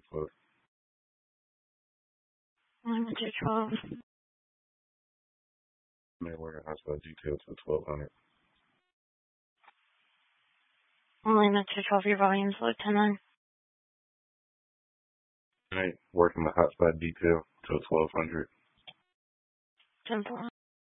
for Limit to 12. network hotspot detail to 1200. Limit to 12. Your volume's low 10-9. Alright, working the hotspot detail to 1200. 10-4.